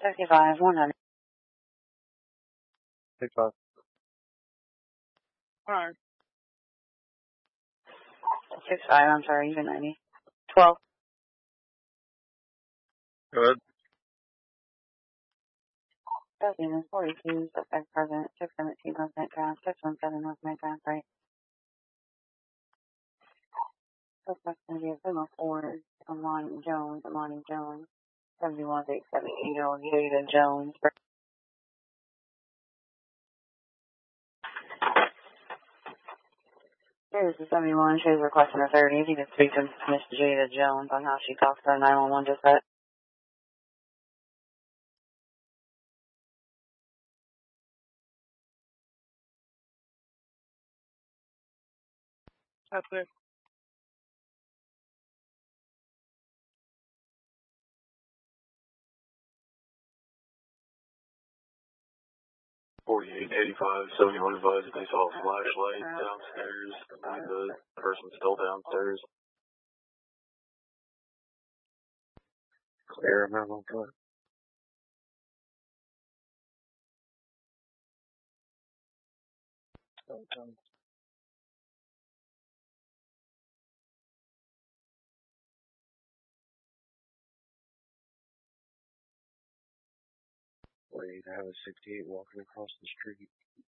55, 100. 65. Alright. 65, I'm sorry, even 90. 12. Go ahead. Demon 42, suspect present, 617 North Ground, 617 North Ground, right. Suspect going to be a 704 on Lonnie Jones, 71 878 Jones. Here's the 71, she's requesting her 30. If you could speak to Miss Jada Jones on how she talks to her 911 just that. That's it. $48.85, 71 advised they saw a flashlight downstairs. The person's still downstairs. Clear, I'm not on foot. Wait, I have a 68 walking across the street.